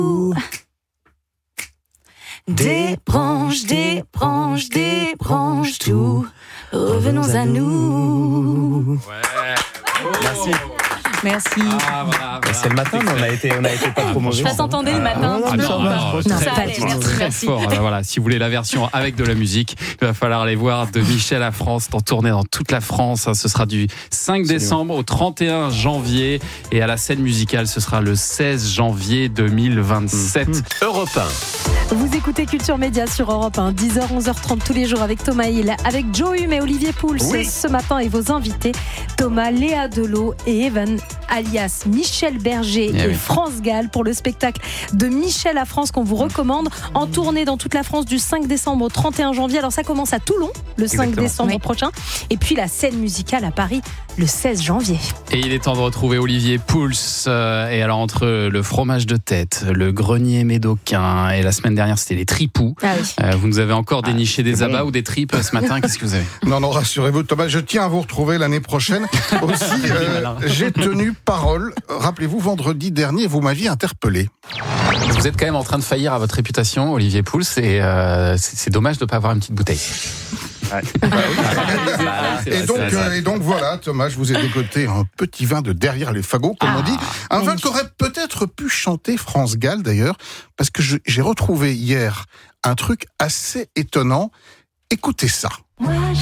Débranche, débranche, débranche tout. Revenons à nous. Ouais. Merci. Merci. C'est le matin, mais on a été pas trop mauvais. Ça s'entendait le matin. Très fort. Voilà, si vous voulez la version avec de la musique, il va falloir aller voir de Michel à France, en tournée dans toute la France. Ce sera du 5 décembre au 31 janvier. Et à la scène musicale, ce sera le 16 janvier 2027. Europe 1. Vous écoutez Culture Média sur Europe 1, 10h, 11h30 tous les jours avec Thomas Hill, avec Joe Hume et Olivier Pouls ce matin et vos invités, Thomas, Léa Delot et Evan, alias Michel Berger et France Gall pour le spectacle de Michel à France qu'on vous recommande en tournée dans toute la France du 5 décembre au 31 janvier. Alors ça commence à Toulon le 5 décembre prochain et puis la scène musicale à Paris le 16 janvier. Et il est temps de retrouver Olivier Pouls. Et alors entre le fromage de tête, le grenier médocain et la semaine dernière c'était les tripous. Vous nous avez encore déniché des abats ou des tripes ce matin. Qu'est-ce que vous avez? Non, rassurez-vous Thomas, je tiens à vous retrouver l'année prochaine. Aussi, j'ai tenu parole. Rappelez-vous, vendredi dernier, vous m'aviez interpellé. Vous êtes quand même en train de faillir à votre réputation, Olivier Pouls, et c'est dommage de ne pas avoir une petite bouteille. Et donc voilà, Thomas, je vous ai dégoté un petit vin de derrière les fagots, comme on dit. Un vin qu'aurait peut-être pu chanter France Gall, d'ailleurs, parce que j'ai retrouvé hier un truc assez étonnant. Écoutez ça.